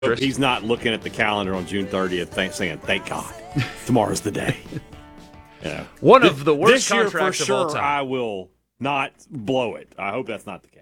Hope he's not looking at the calendar on June 30th saying, thank God, tomorrow's the day. One of the worst this year, contracts for of all sure, time. I will not blow it. I hope that's not the case.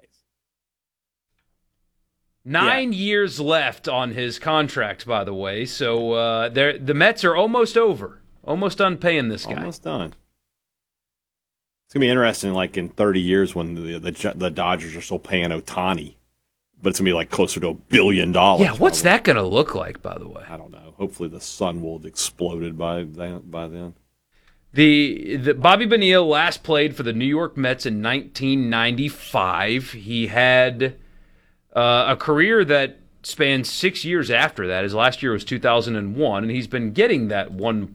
9 years left on his contract, by the way. So the Mets are almost over. Almost done paying this guy. Almost done. It's going to be interesting, like in 30 years when the Dodgers are still paying Ohtani. But it's going to be like closer to $1 billion. Yeah, what's that going to look like, by the way? I don't know. Hopefully the sun will have exploded by then. The Bobby Bonilla last played for the New York Mets in 1995. He had a career that spanned 6 years after that. His last year was 2001, and he's been getting that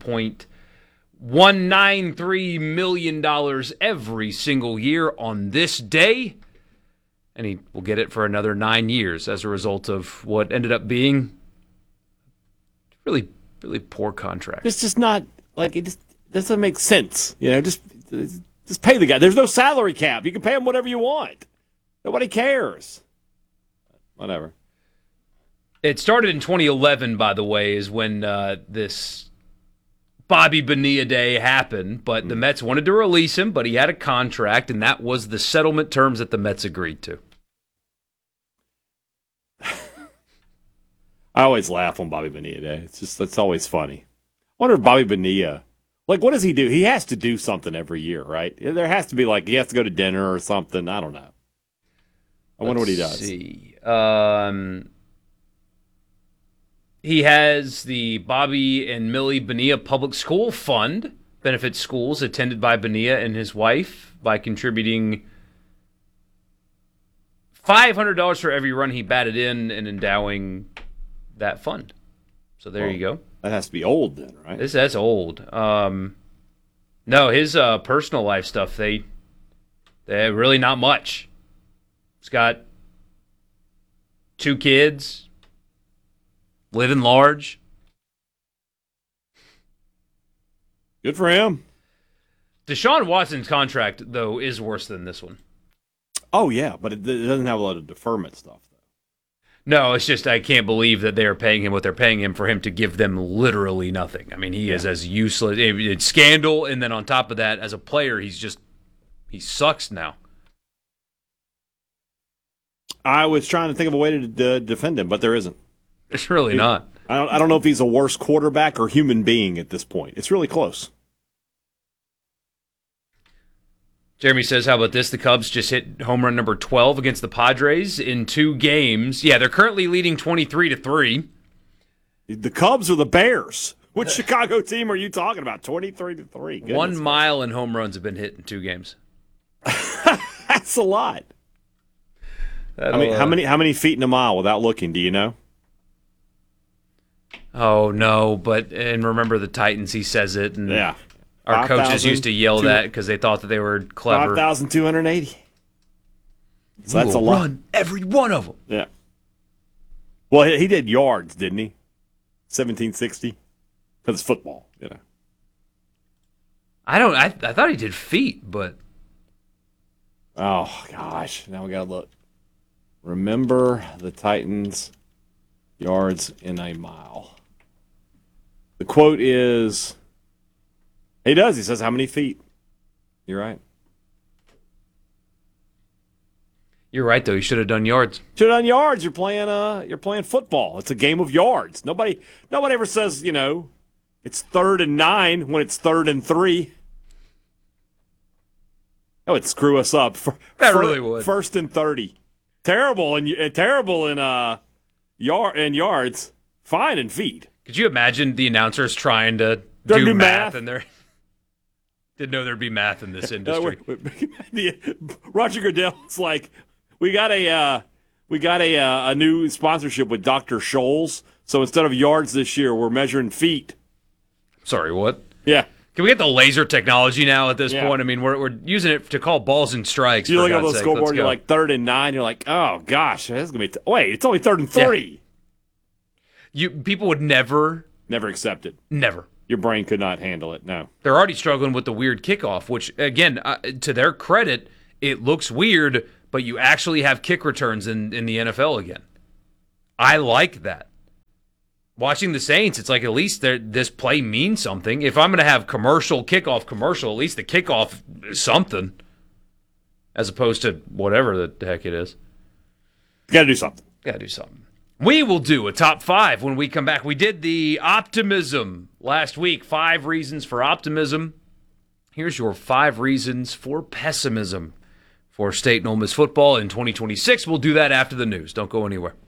$1.193 million every single year on this day. And he will get it for another 9 years as a result of what ended up being really, really poor contract. It's just not, like, it just doesn't make sense. Just pay the guy. There's no salary cap. You can pay him whatever you want. Nobody cares. Whatever. It started in 2011, by the way, is when this Bobby Bonilla Day happened. But the Mets wanted to release him, but he had a contract, and that was the settlement terms that the Mets agreed to. I always laugh on Bobby Bonilla Day. It's always funny. I wonder if Bobby Bonilla, like, what does he do? He has to do something every year, right? There has to be, like, he has to go to dinner or something. I don't know. I wonder what he does. Let's see. He has the Bobby and Millie Bonilla Public School Fund, benefits schools attended by Bonilla and his wife by contributing $500 for every run he batted in and endowing that fund. So there you go. That has to be old then, right? That's old. No, his personal life stuff, they really not much. He's got 2 kids, living large. Good for him. Deshaun Watson's contract, though, is worse than this one. Oh, yeah, but it doesn't have a lot of deferment stuff, though. No, it's just I can't believe that they are paying him what they're paying him for him to give them literally nothing. I mean, he is as useless. It's scandal, and then on top of that, as a player, he sucks now. I was trying to think of a way to defend him, but there isn't. It's really not. I don't know if he's a worse quarterback or human being at this point. It's really close. Jeremy says, how about this? The Cubs just hit home run number 12 against the Padres in 2 games. Yeah, they're currently leading 23-3. The Cubs or the Bears? Which Chicago team are you talking about? 23-3. 1 mile and home runs have been hit in 2 games. That's a lot. I mean, how many feet in a mile without looking? Do you know? Oh no! And remember the Titans. He says it, and yeah, our coaches used to yell that because they thought that they were clever. 5,280. So that's a lot. Run every one of them. Yeah. Well, he did yards, didn't he? 1760. Because it's football, I thought he did feet, but. Oh gosh! Now we gotta look. Remember the Titans yards in a mile. The quote is, he does. He says, how many feet? You're right. You're right, though. You should have done yards. Should have done yards. You're playing football. It's a game of yards. Nobody ever says, it's 3rd and 9 when it's 3rd and 3. That would screw us up. That really would. 1st and 30. Terrible in yards. Fine in feet. Could you imagine the announcers trying to do math and they didn't know there'd be math in this industry? Roger Goodell's like, we got a new sponsorship with Dr. Scholl's. So instead of yards this year, we're measuring feet. Sorry, what? Yeah. Can we get the laser technology now at this point? I mean, we're using it to call balls and strikes. You look at the scoreboard, you're like 3rd and 9. You're like, oh gosh, this is gonna be. Wait, it's only 3rd and 3. Yeah. People would never accept it. Never. Your brain could not handle it. No. They're already struggling with the weird kickoff, which again, to their credit, it looks weird, but you actually have kick returns in the NFL again. I like that. watching the Saints, it's like at least this play means something. If I'm going to have kickoff commercial, at least the kickoff is something, as opposed to whatever the heck it is. Got to do something. Got to do something. We will do a top 5 when we come back. We did the optimism last week. 5 reasons for optimism. Here's your 5 reasons for pessimism for State and Ole Miss football in 2026. We'll do that after the news. Don't go anywhere.